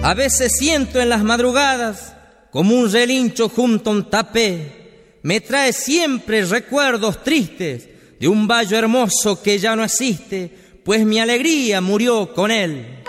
A veces siento en las madrugadas como un relincho junto a un tapé. Me trae siempre recuerdos tristes de un vallo hermoso que ya no existe, pues mi alegría murió con él.